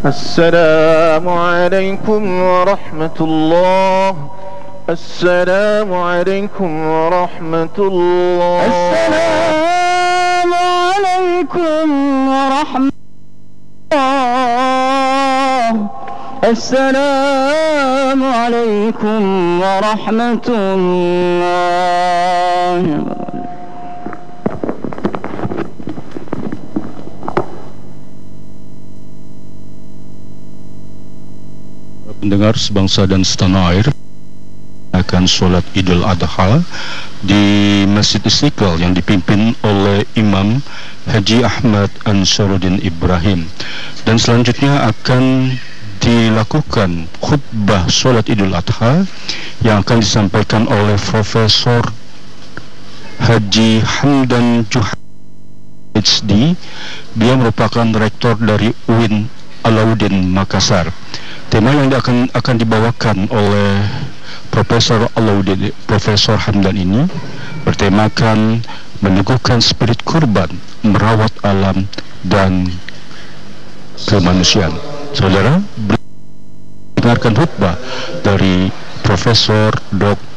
السلام عليكم ورحمة الله. السلام عليكم ورحمة الله. السلام عليكم ورحمة الله. السلام عليكم ورحمة الله. Pendengar sebangsa dan setanah air, akan sholat Idul Adha di Masjid Istiqlal yang dipimpin oleh Imam Haji Ahmad Ansaruddin Ibrahim, dan selanjutnya akan dilakukan khutbah sholat Idul Adha yang akan disampaikan oleh Profesor Haji Hamdan Juhad HD. Dia merupakan rektor dari UIN Alauddin Makassar. Tema yang akan dibawakan oleh Profesor Hamdan ini bertemakan meneguhkan spirit kurban, merawat alam dan kemanusiaan. Saudara, dengarkan khutbah dari Profesor Dr.